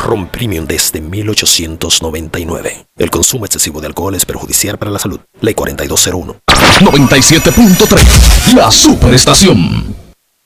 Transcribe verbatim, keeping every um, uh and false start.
Ron Premium desde mil ochocientos noventa y nueve. El consumo excesivo de alcohol es perjudicial para la salud. Ley cuarenta y dos cero uno. noventa y siete punto tres. La Superestación.